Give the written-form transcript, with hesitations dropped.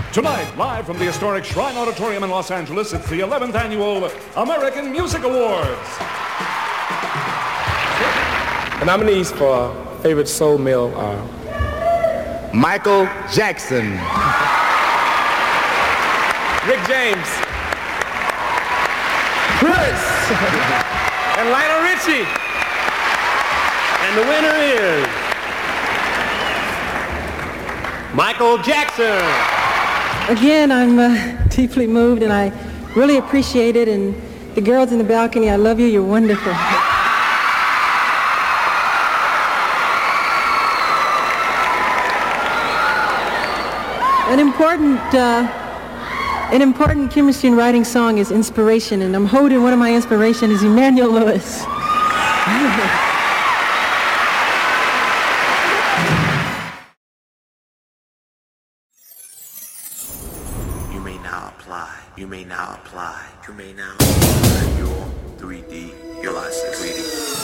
Tonight, live from the historic Shrine Auditorium in Los Angeles, it's the 11th Annual American Music Awards. The nominees for favorite soul male are Michael Jackson, Rick James, Prince, and Lionel Richie. And the winner is Michael Jackson. Again, I'm deeply moved, and I really appreciate it. And the girls in the balcony, I love you. You're wonderful. An important chemistry and writing song is inspiration, and I'm holding one of my inspirations is Emmanuel Lewis. You may now apply. You may now apply. You may now apply.